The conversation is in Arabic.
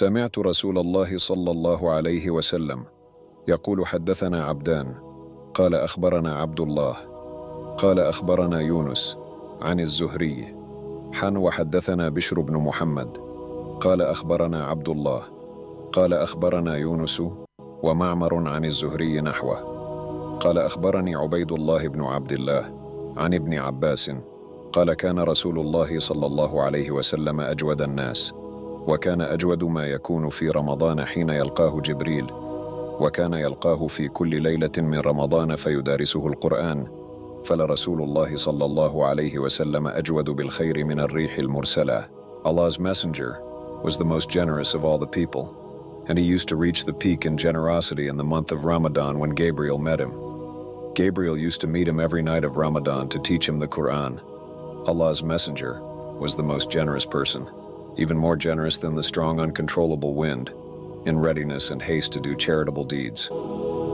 سمعت رسول الله صلى الله عليه وسلم يقول: حدثنا عبدان، قال أخبرنا عبد الله، قال أخبرنا يونس عن الزهري وحدثنا بشر بن محمد قال أخبرنا عبد الله قال أخبرنا يونس ومعمر عن الزهري نحوه. قال أخبرني عبيد الله بن عبد الله عن ابن عباس قال: كان رسول الله صلى الله عليه وسلم أجود الناس، وكان أجود ما يكون في رمضان حين يلقاه جبريل، وكان يلقاه في كل ليلة من رمضان فيدارسه القرآن، فلرسول الله صلى الله عليه وسلم أجود بالخير من الريح المرسلة. Allah's messenger was the most generous of all the people, and he used to reach the peak in generosity in the month of Ramadan when Gabriel met him. Gabriel used to meet him every night of Ramadan to teach him the Quran. Allah's messenger was the most generous person, even more generous than the strong uncontrollable wind, in readiness and haste to do charitable deeds.